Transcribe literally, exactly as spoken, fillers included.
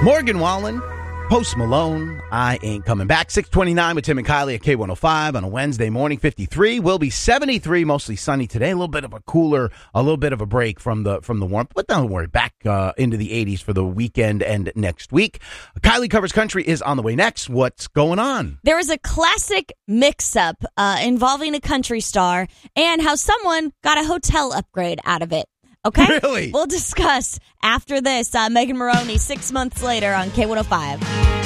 Morgan Wallen, Post Malone, I Ain't Coming Back. six twenty-nine with Tim and Kylie at K one oh five on a Wednesday morning. fifty-three will be seventy-three, mostly sunny today. A little bit of a cooler, a little bit of a break from the from the warmth. But don't worry, back uh, into the eighties for the weekend and next week. Kylie Covers Country is on the way next. What's going on? There is a classic mix-up uh, involving a country star and how someone got a hotel upgrade out of it. Okay? Really? We'll discuss after this. Uh, Megan Maroney, six months later on K one oh five.